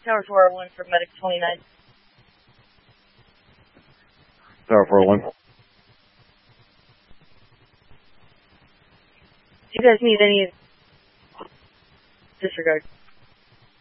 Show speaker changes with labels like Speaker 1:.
Speaker 1: Tower 401 for Medic 29.
Speaker 2: Tower 401.
Speaker 1: Do you guys need any disregard?